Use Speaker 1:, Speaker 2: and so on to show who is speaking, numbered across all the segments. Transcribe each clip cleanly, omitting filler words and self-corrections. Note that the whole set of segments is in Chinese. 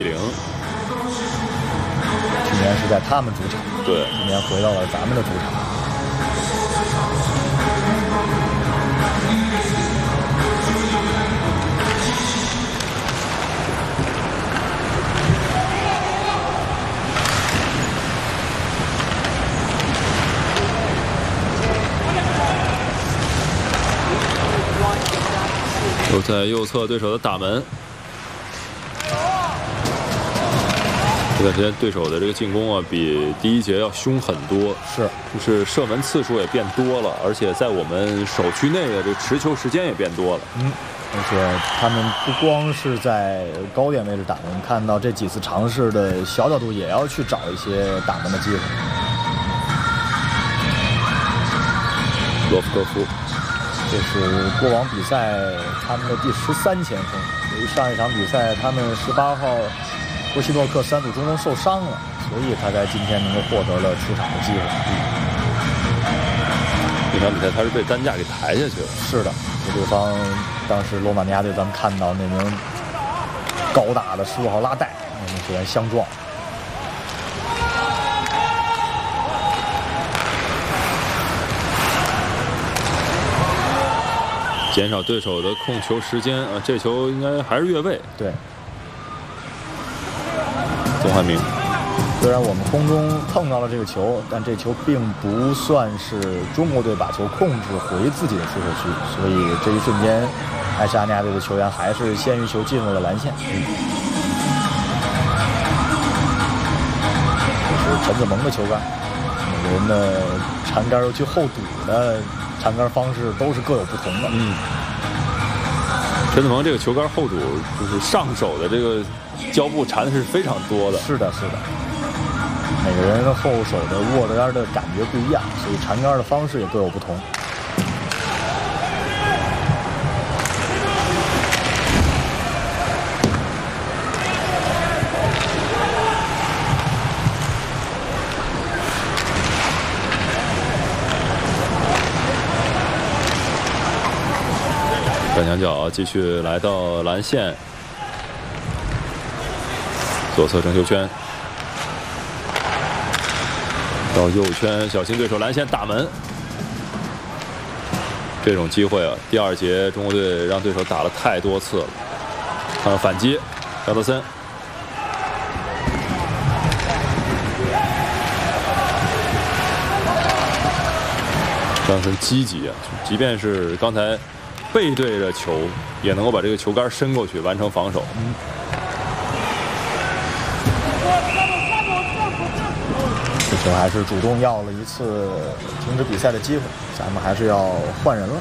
Speaker 1: 0。
Speaker 2: 去年是在他们主场，
Speaker 1: 对，
Speaker 2: 今年回到了咱们的主场。
Speaker 1: 都在右侧对手的大门。这段时间对手的这个进攻啊，比第一节要凶很多。
Speaker 2: 是，
Speaker 1: 就是射门次数也变多了，而且在我们守区内的这个持球时间也变多了。
Speaker 2: 而且他们不光是在高点位置打门，看到这几次尝试的小角度，也要去找一些打门的机会。
Speaker 1: 罗夫科夫。
Speaker 2: 这是过往比赛他们的第13前锋。由于上一场比赛他们18号波西诺克3组中锋受伤了，所以他在今天能够获得了出场的机会。
Speaker 1: 那场比赛他是被担架给抬下去了。
Speaker 2: 是的，和对方当时罗马尼亚队咱们看到那名高大的15号拉戴那名球员相撞。
Speaker 1: 减少对手的控球时间啊！这球应该还是越位。
Speaker 2: 对，
Speaker 1: 宗汉明。
Speaker 2: 虽然我们空中碰到了这个球，但这球并不算是中国队把球控制回自己的出手区，所以这一瞬间，爱沙尼亚队的球员还是先于球进入了蓝线。这是陈子萌的球杆，每个人的缠杆，尤其后堵的缠杆方式都是各有不同的。
Speaker 1: 陈子萌这个球杆后堵，就是上手的这个胶布缠的是非常多的。
Speaker 2: 是的，是的。每个人后手的握杆的感觉不一样，所以缠杆的方式也各有不同。
Speaker 1: 半墙角继续来到蓝线，左侧争球圈，到右圈，小心对手蓝线打门。这种机会啊，第二节中国队让对手打了太多次了。看反击，张德森。张德森积极啊，即便是刚才背对着球，也能够把这个球杆伸过去完成防守。
Speaker 2: 这球还是主动要了一次停止比赛的机会，咱们还是要换人了。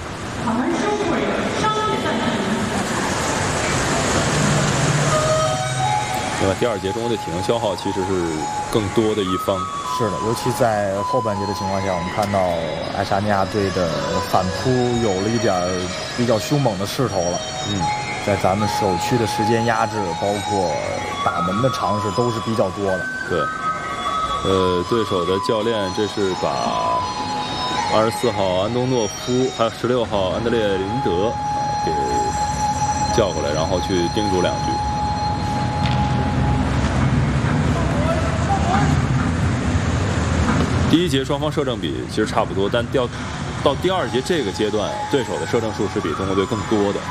Speaker 1: 另外，第二节中国队体能消耗其实是更多的一方。
Speaker 2: 是的，尤其在后半节的情况下，我们看到爱沙尼亚队的反扑有了一点比较凶猛的势头了。在咱们守区的时间压制，包括打门的尝试都是比较多的。
Speaker 1: 对，对手的教练这是把24号安东诺夫还有16号安德烈林德给叫过来，然后去叮嘱两句。第一节双方射正比其实差不多，但到第二节这个阶段，对手的射正数是比中国队更多的。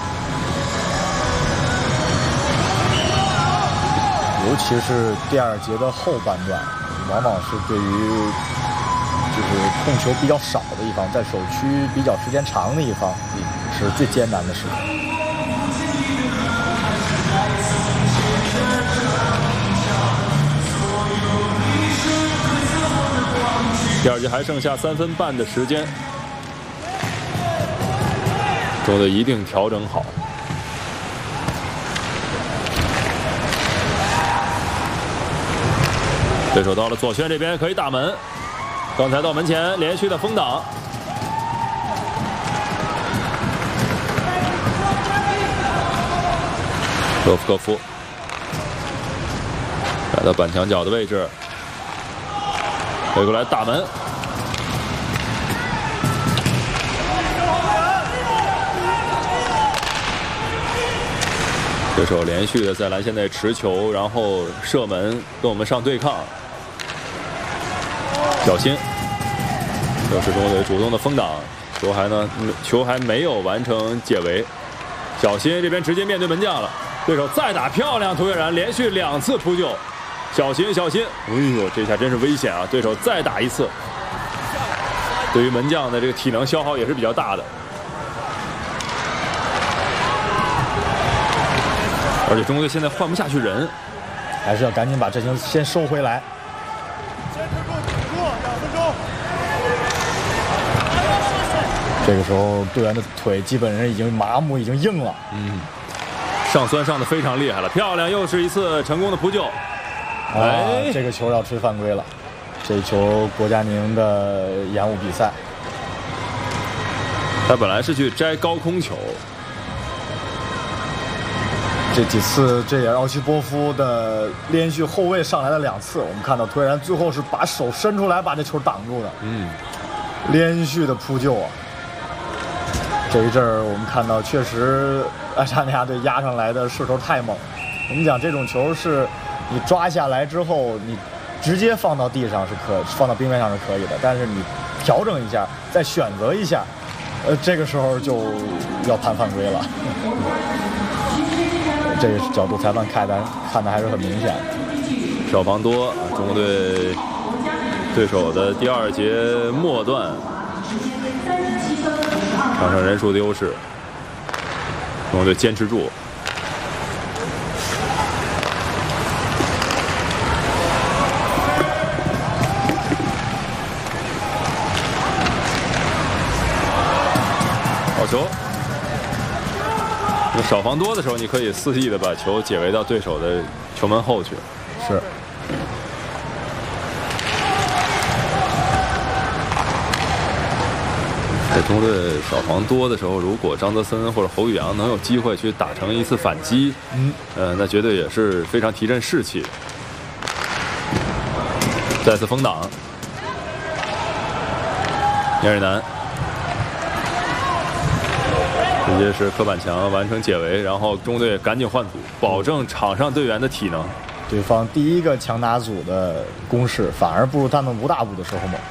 Speaker 2: 尤其是第二节的后半段，往往是对于就是控球比较少的一方，在守区比较时间长的一方，是最艰难的时刻。
Speaker 1: 第二节还剩下3分半的时间，中国队一定调整好。对手到了左圈这边可以打门，刚才到门前连续的封挡。罗夫科夫来到板墙角的位置，推过来打门。 对手连续的在篮线内持球，然后射门跟我们上对抗。小心，又是中国队主动的封挡，球还没有完成解围。小心这边直接面对门将了，对手再打漂亮，涂月然连续2次扑救。小心小心！哎呦，这下真是危险啊！对手再打1次，对于门将的这个体能消耗也是比较大的。而且中国队现在换不下去人，
Speaker 2: 还是要赶紧把这球先收回来。
Speaker 3: 坚持住，顶住，2分钟。
Speaker 2: 这个时候队员的腿基本上已经麻木，已经硬了。
Speaker 1: 上酸上的非常厉害了，漂亮，又是一次成功的扑救。
Speaker 2: 这个球要吹犯规了，这球国家宁的延误比赛。
Speaker 1: 他本来是去摘高空球。
Speaker 2: 这几次，这也奥西波夫的连续后卫上来了2次，我们看到推然最后是把手伸出来把这球挡住的。连续的扑救啊！这一阵儿我们看到，确实爱沙尼亚队压上来的势头太猛。我们讲这种球是，你抓下来之后，你直接放到地上放到冰面上是可以的，但是你调整一下，再选择一下，这个时候就要判犯规了。这个角度裁判看的还是很明显。
Speaker 1: 少防多，中国队对手的第2节末段场上人数的优势，中国队坚持住。好球！少防多的时候，你可以肆意的把球解围到对手的球门后去。
Speaker 2: 是。
Speaker 1: 在中国队少防多的时候，如果张德森或者侯宇阳能有机会去打成1次反击，那绝对也是非常提振士气。再次封挡，严瑞南。直接是刻板墙完成解围，然后中队赶紧换组，保证场上队员的体能。
Speaker 2: 对方第一个强打组的攻势反而不如他们5打5的时候猛。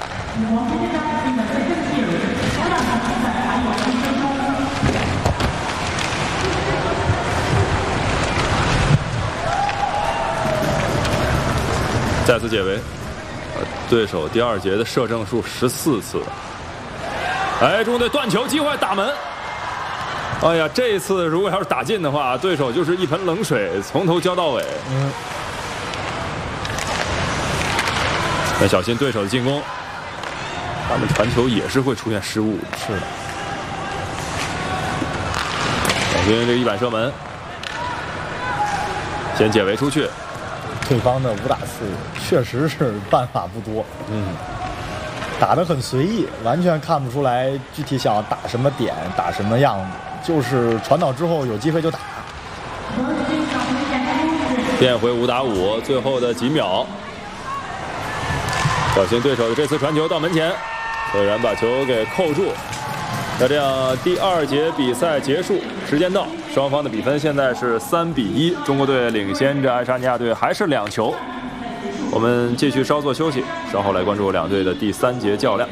Speaker 1: 再次解围，对手第2节的射正数14次。中国队断球机会打门。哎呀，这一次如果要是打进的话，对手就是一盆冷水，从头浇到尾。那小心对手的进攻，他们传球也是会出现失误。
Speaker 2: 是的。
Speaker 1: 小心这个1板射门，先解围出去。
Speaker 2: 对方的5打4确实是办法不多。打得很随意，完全看不出来具体想要打什么点，打什么样子。就是传导之后有机会就打。
Speaker 1: 变回5打5，最后的几秒，小心对手的这次传球到门前，虽然把球给扣住。那这样第2节比赛结束，时间到，双方的比分现在是3比1，中国队领先着爱沙尼亚队还是2球。我们继续稍作休息，稍后来关注两队的第3节较量。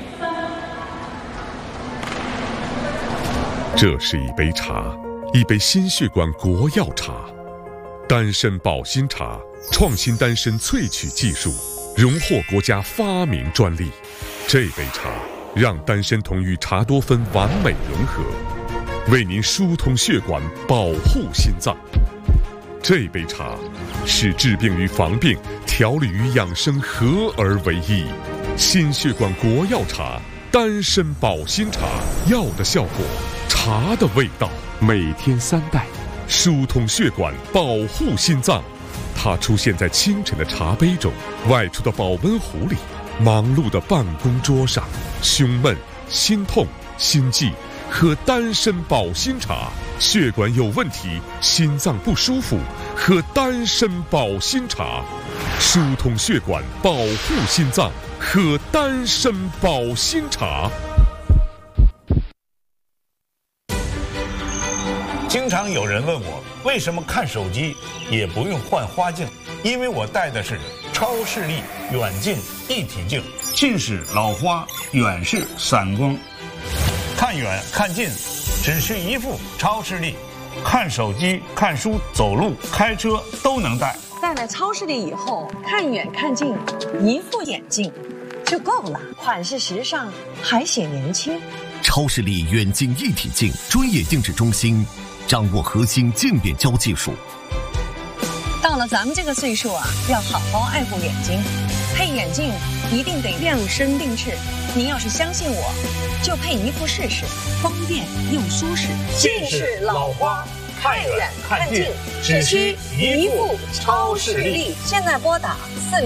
Speaker 4: 这是一杯茶，一杯心血管国药茶，丹参保心茶，创新丹参萃取技术，荣获国家发明专利。这杯茶让丹参酮与茶多酚完美融合，为您疏通血管，保护心脏。这杯茶使治病与防病、调理与养生合而为一。心血管国药茶，丹参保心茶，药的效果，茶的味道，每天3袋，疏通血管，保护心脏。它出现在清晨的茶杯中，外出的保温壶里，忙碌的办公桌上。胸闷、心痛、心悸，喝丹参保心茶。血管有问题，心脏不舒服，喝丹参保心茶。疏通血管，保护心脏，喝丹参保心茶。
Speaker 5: 清茶常有人问我，为什么看手机也不用换花镜？因为我戴的是超视力远近一体镜，近视老花，远视散光，看远看近只需一副超视力，看手机、看书、走路、开车都能戴。
Speaker 6: 戴了超视力以后，看远看近，一副眼镜就够了，款式时尚，还显年轻。
Speaker 7: 超视力远近一体镜专业定制中心，掌握核心镜变焦技术。
Speaker 6: 到了咱们这个岁数啊，要好好爱护眼睛，配眼镜一定得量身定制。您要是相信我，就配一副试试，方便又舒适。
Speaker 5: 近视老花，看远看近，只需一副超视力。
Speaker 6: 现在拨打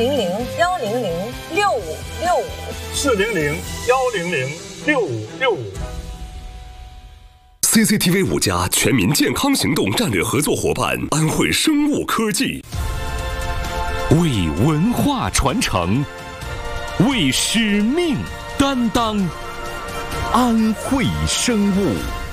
Speaker 5: 400-100-6565。400-100-6565。
Speaker 8: CCTV 5家全民健康行动战略合作伙伴安慧生物科技，
Speaker 9: 为文化传承，为使命担当，安慧生物。